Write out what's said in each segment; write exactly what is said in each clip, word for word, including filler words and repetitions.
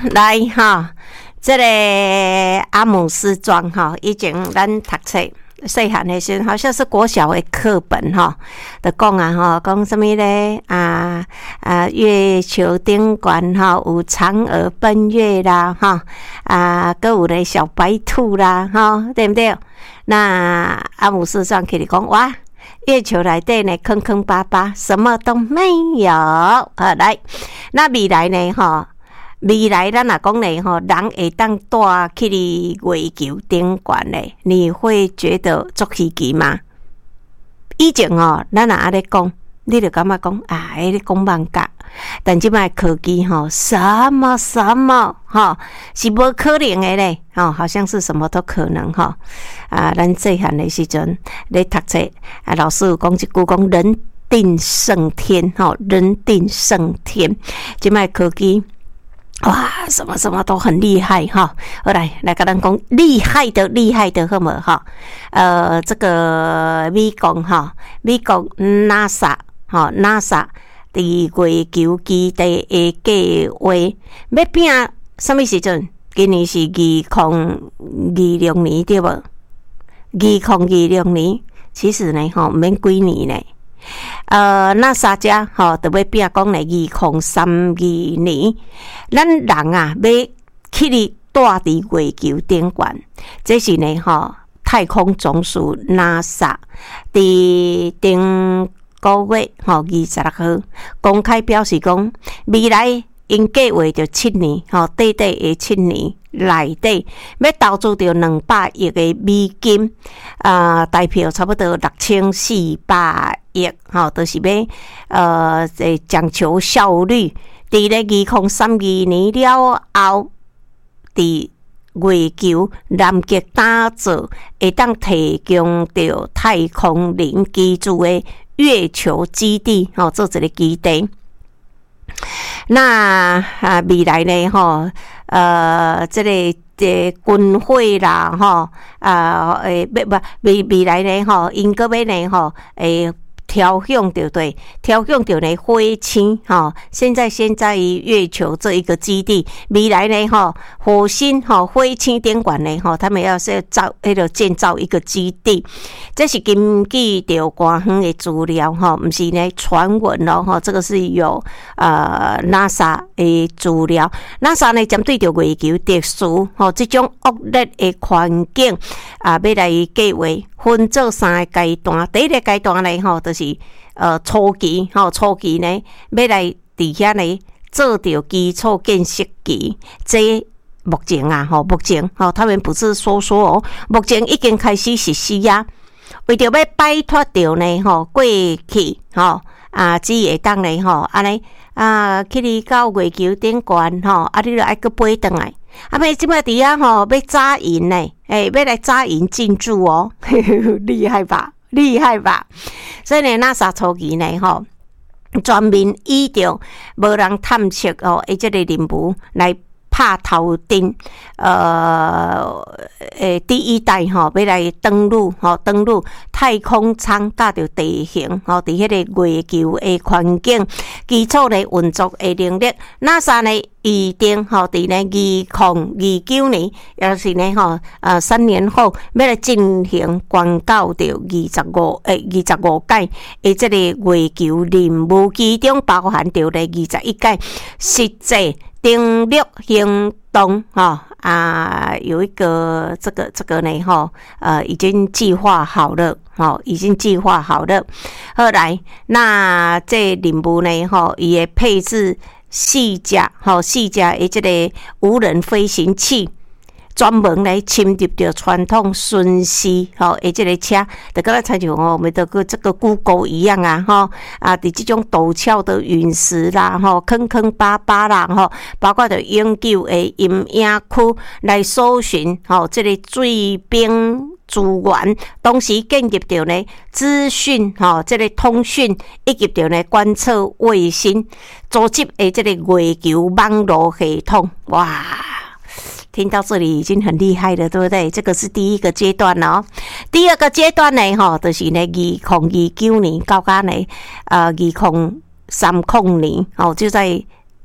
来哈，这个阿姆斯壮哈，以前咱读册细汉的时候，好像是国小的课本哈，就讲啊哈，讲什么咧啊啊，月球顶端哈有嫦娥奔月啦哈啊，搁有咧小白兔啦哈，对不对？那阿姆斯壮给你讲哇。月球内底呢，坑坑巴巴，什么都没有。好，来，那未来呢？哈，未来咱若讲呢，哈，人会当住去哩月球顶端呢，你会觉得足稀奇吗？以前哦，咱若安尼讲，你就感觉讲啊，你讲梦觉。但即摆科技吼，什么什么吼是无可能的咧，吼好像是什么都可能吼啊！咱细汉的时阵咧读册，啊老师有讲一句讲人定胜天吼，人定胜天。即摆科技哇，什么什么都很厉害哈！后来来跟咱讲厉害的厉害的，好无哈？呃，这个美国哈，美国 NASA 哈 NASA。伫月球基地的计划要拼什么时阵？今年是二零二六年对无？二零二六年，其实呢吼，毋免几年呢。呃，那三家吼，就要拼讲呢，二零三二年，咱人啊要去哩住伫月球顶端，这是呢吼，太空总署 NASA 伫顶。九月吼二十六号公开表示讲，未来因计划着七年吼，短短的七年内底要投资着两百亿的美金，啊、呃，代表差不多六千四百亿吼，都、就是要呃，讲求效率。伫咧二零三二年了后，伫月球南极打造会当提供着太空人居住的。月球基地吼，做一个基地。那啊，未来呢吼，呃，这个这军火啦吼，啊诶，不不，未未来呢吼，因个要呢吼，诶。调向对不对？调向到呢火星哈，现在先在于月球这一个基地，未来呢哈，火星哈火星顶管呢哈，他们要是造那个建造一个基地，这是根据着官方的资料哈，不是呢传闻咯哈，这个是有呃 NASA 的资料 ，NASA 呢针对着月球特殊哈这种恶劣的环境啊，要来计划。分做三个阶段，第一个阶段呢，吼，就是呃初期，吼初期呢，要来伫遐呢做着基础建设期，这目前啊，吼目前吼，他们不是说说哦，目前已经开始实施啊，为着要摆脱掉呢，吼过去，吼啊，只会当呢，吼安尼啊，去哩到月球顶悬，吼啊，你著爱去飞转来。啊，妹，即摆伫遐吼要扎营呢，诶、欸，要来扎营进驻哦，厉害吧？厉害吧？所以呢 ，NASA 初期呢，吼，专门以着无人探测哦，诶，即个任务来拍头阵，呃，诶，第一代吼、哦、要来登陆，吼、哦、登陆太空舱，甲着地形，吼、哦，伫迄个月球的环境，基础的运作的能力 ，NASA 呢预定吼伫呢二零二九年，也是呢吼，呃，三年后要来进行关到着二十五诶二十五届诶，即个月球任务，其中包含着咧二十一届实际。登陆行动哈啊，有一个这个这个呢哈呃已经计划好了哈，已经计划好了。后来那这任务呢哈也配置四架哈四架的这个无人飞行器。专门来侵入着传统巡视吼，诶，这个车，就跟咱参像哦，我们的个这个 Google 一样啊，吼啊，伫这种陡峭的陨石啦，吼，坑坑巴巴啦，吼，包括着永久的阴影区来搜寻，吼，这个水冰资源，同时建立着呢资讯，吼，这个通讯以及着呢观测卫星组织的这个月球网络系统，哇！听到这里已经很厉害了，对不对？这个是第一个阶段哦。第二个阶段呢，吼，就是呢，二零二九年到甲呢，呃，二零三零年，哦，就在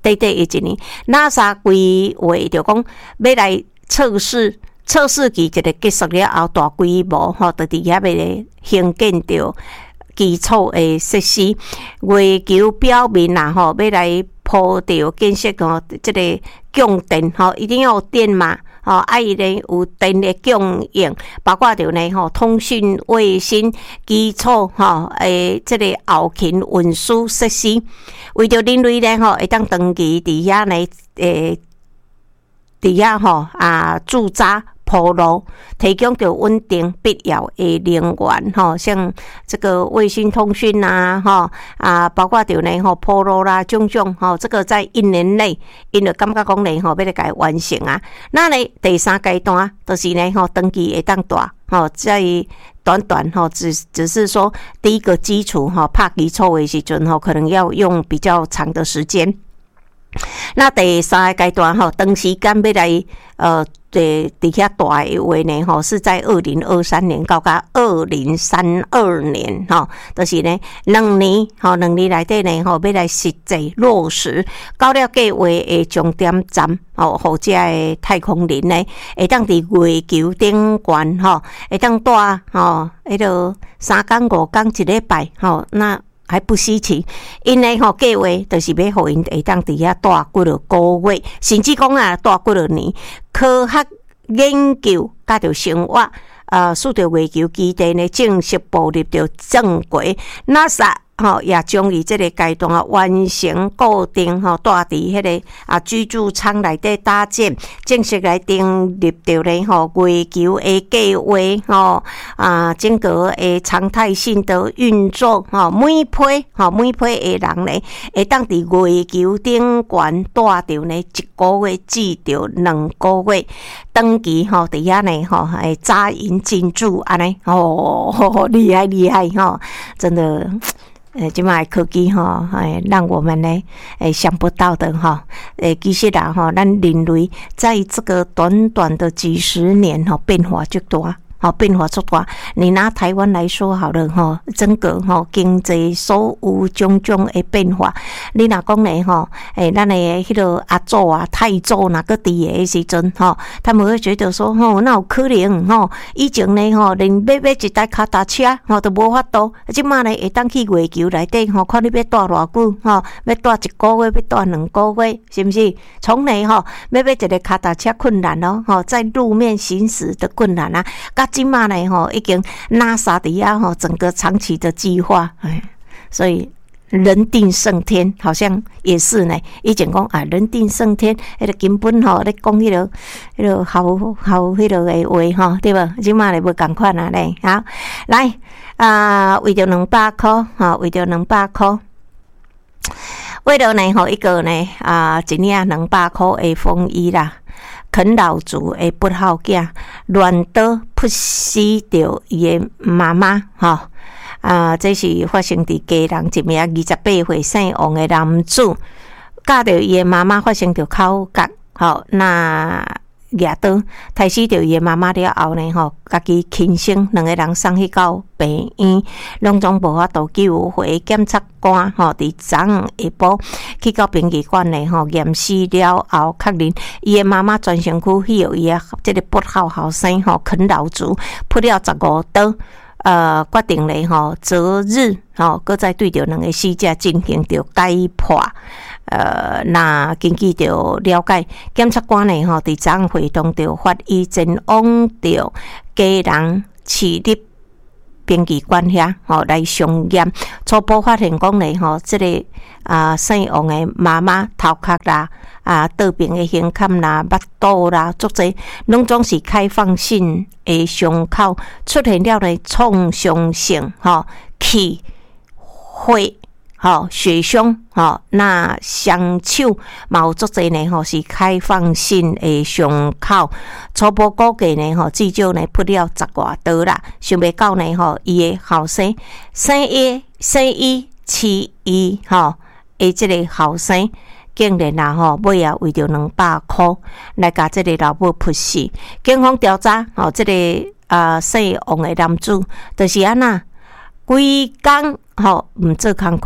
短短一年 ，NASA 规划就讲要来测试。测试期一个结束了后，大规模吼，就伫遐要兴建着基础的设施。月球表面啊，吼，要来铺着建设吼，即个供电吼，一定要有电嘛，吼，啊，伊咧有电的供应，包括着呢吼，通讯卫星基础吼，诶，即个后勤运输设施，为着人类咧吼，会当长期伫遐呢，诶，伫遐吼啊驻扎。铺路提供着稳定必要的能源吼，像这个卫星通讯啊，吼啊，包括着呢吼铺路啦，种种吼，这个在一年内，因就感觉讲呢吼，要来甲完成啊。那呢第三阶段就是呢吼，长期会当大吼，在短短吼，只只是说第一个基础吼，拍基础的时阵吼，可能要用比较长的时间。那第三个阶段吼，长时间要来呃，伫伫遐大的话呢吼，是在二零二三年到甲二零三二年吼，就是呢两年吼，两年内底呢吼，要来实际落实到了计划的终点站吼，或者的太空人呢，会当伫月球顶悬吼，会当住吼，迄个三工五工一礼拜吼，那。还不稀奇，因为吼计划就是要互因会当伫遐住几落个月，甚至讲啊住几落年。科学研究甲着生活，呃，使得月球基地呢正式步入着正轨。NASA 吼也将伊即个阶段啊完成固定吼，住伫迄个啊居住舱内底搭建，正式来订立着咧吼月球的计划吼啊，整个的常态性的运作吼，每批吼每批的人咧会当伫月球顶悬住着呢一个月至着两个月，长期吼伫遐呢吼诶扎营进驻安尼哦，厉害厉害吼，真的。呃，即卖科技吼，哎，让我们呢，哎，想不到的哈，诶，其实啦哈，咱人类在这个短短的几十年哈，变化就大。好，变化出大。你拿台湾来说好了哈，整个哈经济所有种种的变化。你若讲呢哈，诶，咱的迄个阿祖啊、太祖哪个伫的时阵哈，他们会觉得说吼，那有可能吼，以前呢吼，连买买一台脚踏车吼都无法度，即马呢会当去月球内底吼，看你要住偌久吼，要住一个月，要住两个月，是不是？从来吼，要买一个脚踏车困难咯，吼，在路面行驶的困难啊，甲即马呢吼，已经 NASA 底下吼，整个长期的计划，哎，所以人定胜天，好像也是呢。以前讲啊，人定胜天，迄个根本吼，咧讲迄个迄个好好迄个诶话吼，对无？即马咧无共款啊咧，好，来啊，为着两百箍，哈，为着两百箍。为了呢吼一个呢啊一领两百箍诶风衣啦，啃老族诶不孝囝乱刀扑死着伊诶妈妈吼啊，这是发生伫家人一名二十八岁姓王诶男子，教着伊诶妈妈发生着口角，吼那。举刀杀死着伊诶妈妈了后呢，吼，家己轻生，两个人送去到病院，拢总无法度救回。检察官吼，伫昨下晡去到殡仪馆呢，吼验尸了后，确认伊诶妈妈全身躯迄有伊诶即个不孝后生吼，啃老族扑了十五刀。呃，决定咧吼，择日吼，搁再对着两个死者进行着解剖。呃，那根据着了解，检察官呢吼，伫昨昏会同着法医前往着家人市立殡仪馆遐吼来上验，初步发现讲咧吼，即、这个啊姓王的妈妈头壳啦啊倒边的胸坎啦、腹肚啦，足侪拢总是开放性的伤口，出现了咧创伤性吼气血。吼血伤吼，那双手嘛有足侪呢吼，是开放性的伤口。初步估计呢吼，至少呢扑了十外刀啦。想袂到呢吼，伊的后生生伊生伊饲伊吼，诶，即个后生竟然啊吼，尾啊为着两百箍来甲即个老母扑死。警方调查吼，即、这个啊姓王的男子，就是安那规工吼毋做工课。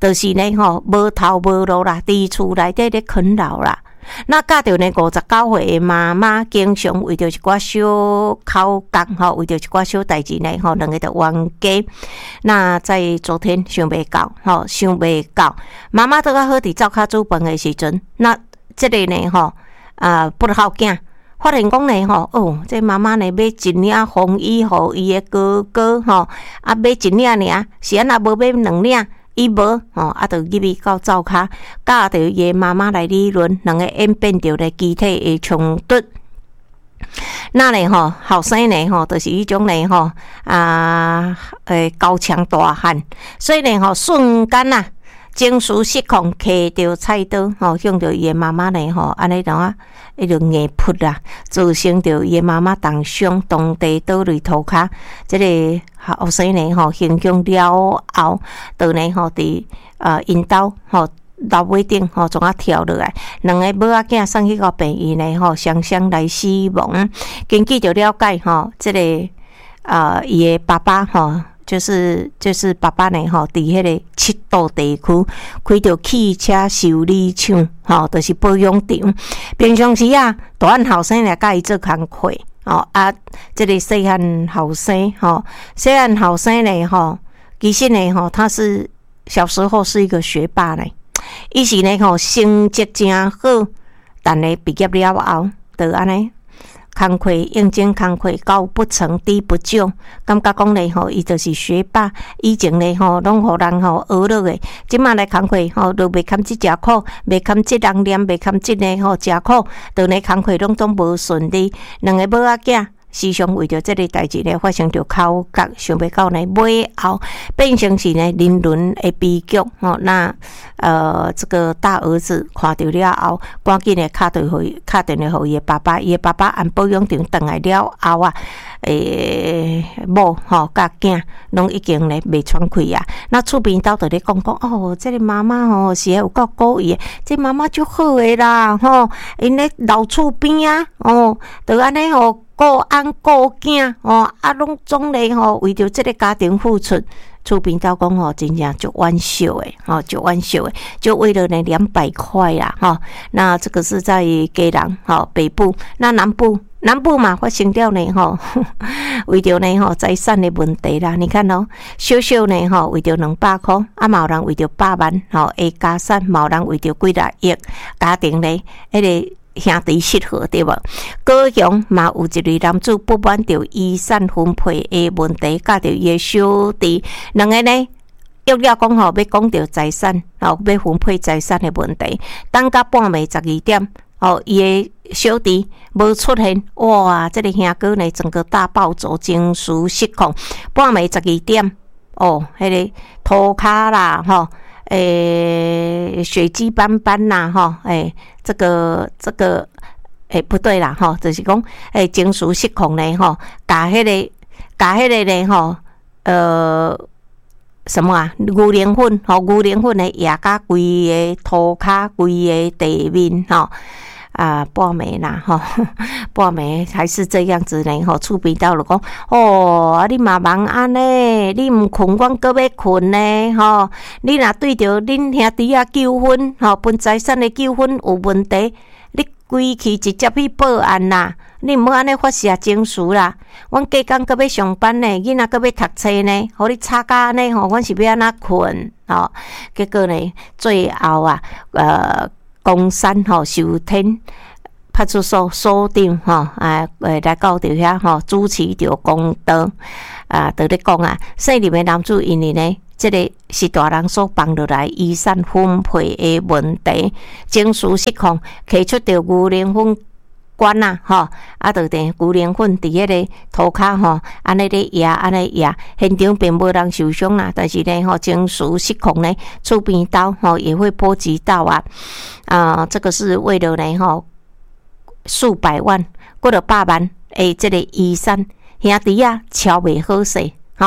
就是呢吼无头无路啦，伫厝内底咧啃老啦。那教着呢五十九岁的妈妈，经常为着一寡小口角吼，为着一寡小代志呢吼，两个就冤家。那在昨天想袂到吼，想袂到妈妈都较好伫灶骹煮饭的时阵，那这个呢吼啊不好囝。发现讲呢吼，哦，这妈妈呢买一领风衣互伊的哥哥吼，啊买一领尔，是安那无买两领，伊无吼，啊就入去到灶骹，教着伊妈妈来理论，两个演变着咧肢体的冲突。那呢吼，后生呢吼，就是迄种呢吼啊，诶高强大汉，所以呢吼瞬间啊。情绪失控，摕着菜刀吼，向着伊的妈妈呢吼，安尼怎啊，伊就硬扑啦，造成着伊的妈妈重伤，当地倒落涂骹。这个后生呢吼，行凶了后，就呢吼伫呃因兜吼楼尾顶吼，总啊跳落来，两个母仔囝送去到病院呢吼，双双来死亡。根据着了解吼，这个呃伊的爸爸吼。就是就是爸爸呢吼，伫迄个七度地区开着汽车修理厂，吼，就是保养厂。平常时啊，大汉后生来甲伊做工课，哦啊，这个细汉后生，吼，细汉后生呢，吼，其实呢，吼，他是小时候是一个学霸呢，伊是呢，吼，成绩真好，但呢，毕业了后，就安尼。工课应征工课高不成低不就，感觉讲咧吼，伊就是学霸。以前咧吼，拢互人吼学落诶，即马来工课吼，都袂堪即食苦，袂堪即人念，袂堪即个吼食苦，倒咧工课拢总无顺利。两个母仔囝时常为着即个代志咧发生着口角，想袂到呢尾后变成是呢人伦的悲剧吼。那呃，这个大儿子看到了后，赶紧咧敲电话，敲电话互伊的爸爸，伊的爸爸按保养厂转来了后啊，诶，某吼甲囝拢已经咧袂喘气啊。那厝边斗就咧讲讲，哦，这个妈妈吼是有够故意的，这妈妈足好诶啦，吼，因咧老厝边啊，哦，就安尼吼。顾翁顾囝哦，啊，拢总咧吼，为着这个家庭付出。厝边斗讲吼，真正足玩笑诶，吼，足玩笑诶，就为了那两百块啦，吼。那这个是在基隆吼北部，那南部南部嘛发生了呢吼，为着呢吼财产的问题啦。你看哦，小小呢吼为着两百块，啊，某人为着百万吼的家产，某人为着几来亿家庭呢，迄个。兄弟失和对无？高雄嘛有一位男子不满着遗产分配的问题，甲着伊的小弟两个呢，约了讲吼，要讲着财产，吼要分配财产的问题。等到半暝十二点，哦，伊的小弟无出现，哇！这个兄哥呢，整个大暴走，情绪失控。半暝十二点，哦，迄、那个涂骹啦，吼。诶、欸，血迹斑斑呐，哈，诶，这个这个，诶、欸，不对啦，哈，就是讲，诶、欸，情绪失控呢，哈，甲迄个，甲迄个呢，哈，呃，什么啊？牛奶粉，吼，牛奶粉呢，压甲规个涂骹，规个地面，吼。啊，半暝啦，吼，半暝还是这样子呢，吼，厝边斗就讲，哦，你嘛忙安尼，你毋困，阮搁要困呢，吼，你若对着恁兄弟啊纠纷，吼，分财产的纠纷有问题，你规气直接去报案啦，你毋好安尼发泄情绪啦，阮家工搁要上班呢，囡仔搁要读册呢，互你吵甲安尼，吼，阮是要安怎困，吼，结果呢，最后啊，呃。公山吼寿天派出所所长吼，啊，诶来到着遐吼，主持着公道，啊，就咧讲啊，姓林的男子因为呢，这个是大人所放落来遗产分配的问题，情绪失控，摕出着牛奶粉管啊，吼，啊，就等牛奶粉伫迄个涂骹吼，安尼咧压，安尼压，现场并无人受伤啦，但是呢，吼，情绪失控呢，厝边刀吼也会波及到啊，啊、呃，这个是为了呢，吼，数百万或者百万诶，这个遗产兄弟啊，超袂好势。吼，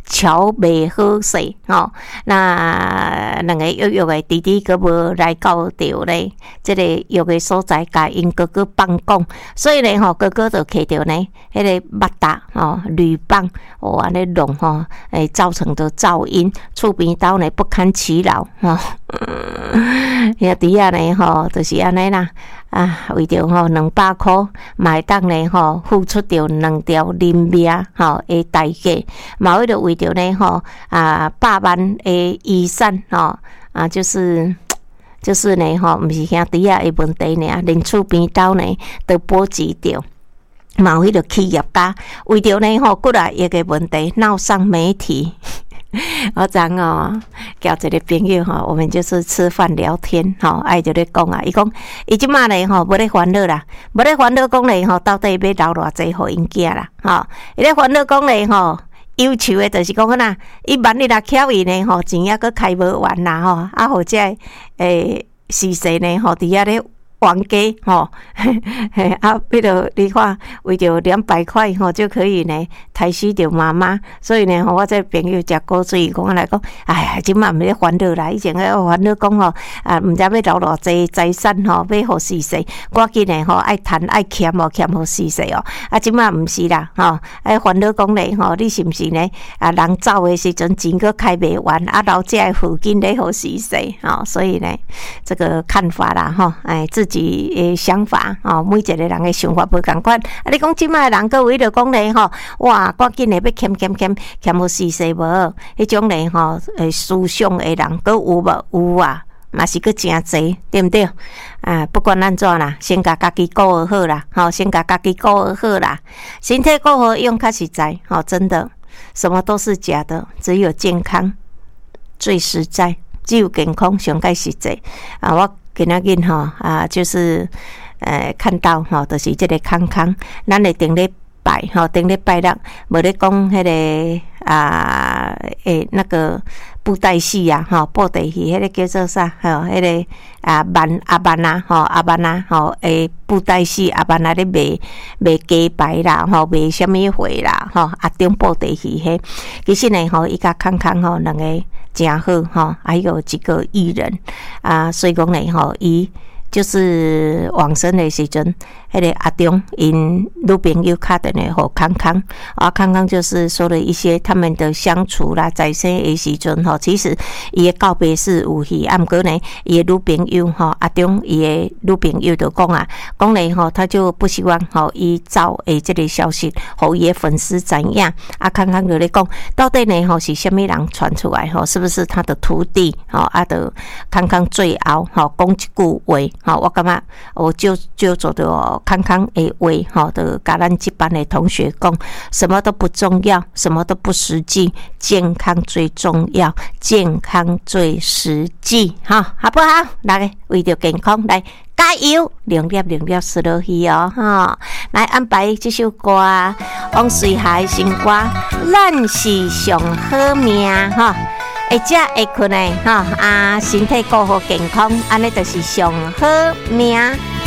桥袂好势吼，那两个约约的弟弟佫无来到着咧，即个约的所在，甲因哥哥放讲，所以咧吼，哥哥就摕着呢，迄个木搭吼铝棒，哦安尼弄吼，诶造成的噪音，厝边兜呢不堪其扰吼，兄弟仔呢吼，就是安尼啦。啊，为着吼两百箍，买当呢吼付出着两条人命吼的代价，嘛为着为着呢吼啊百万的遗产吼啊，就是就是呢吼，毋是兄弟仔的问题呢，连厝边兜呢都波及着。嘛有迄个企业家为着呢吼过来一个问题闹上媒体。我昨哦，交一个朋友吼，我们就是吃饭聊天吼，爱就咧讲啊，伊讲伊即马咧吼，无咧烦恼啦，无咧烦恼讲咧吼，到底要留偌济互因囝啦，吼，伊咧烦恼讲咧吼，要求的就是讲呐，伊万一若巧伊呢吼，钱抑佫开无完啦吼，啊或者诶事实呢吼，伫遐咧。玩家吼，嘿啊，为了你看，为着两百块吼就可以呢，抬死着妈妈。所以呢，我这朋友食古水讲来讲，哎呀，即马毋咧烦恼啦，以前咧烦恼讲吼，啊，毋知要留偌济财产吼，要互世世，赶紧呢吼，爱趁爱欠哦，欠互世世哦。啊，即马毋是啦，吼，爱烦恼讲咧吼，你是毋是呢？啊，人走的时阵钱佫开袂完，啊，留这的附近咧互世世，吼，所以呢，这个看法啦，吼，哎，自自己的想法哦，每一个人的想法不同款。啊，你讲即摆人各位就讲咧吼，哇，赶紧的要欠欠欠欠无事实无？迄种咧吼，诶，思想的人各有无？有啊，嘛是佫真济，对不对？啊，不管安怎啦，先甲家己顾好好啦，吼，先甲家己顾好好啦，身体顾好用较实在，吼，真的，什么都是假的，只有健康最实在，只有健康上介实在啊，我。今仔日吼啊，就是呃看到吼，就是这个康康，咱的顶礼拜吼，顶礼拜六无咧讲迄个啊诶那个布袋戏啊，吼布袋戏，迄个叫做啥？吼，迄个啊万阿万啊，吼阿万啊，吼诶布袋戏阿万啊咧卖卖鸡排啦，吼卖什么货啦，吼啊中布袋戏迄，其实呢吼，伊甲康康吼两个。真好哈，还有几个艺人啊，所以讲呢吼，伊就是往生的时阵，迄个阿中因女朋友打电话给康康，啊，康康就是说了一些他们的相处啦，在生的时阵吼，其实伊的告别式有戏，啊，毋过呢，伊的女朋友吼，阿中伊的女朋友就讲啊，讲呢吼，他就不希望吼伊走诶这个消息，互伊的粉丝知影，啊，康康就咧讲，到底呢吼是虾米人传出来吼，是不是他的徒弟吼？啊，的康康最后吼讲一句话。好，我感觉我就就做的康康的话，好的，甲咱这班的同学讲，什么都不重要，什么都不实际，健康最重要，健康最实际，哈，好不好？来，为着健康来加油，零粒零粒输落去哦，哈，来安排这首歌，王水海新歌，咱是上好命，哈。会食会困诶，哈啊，身体顾好健康，安尼就是上好命。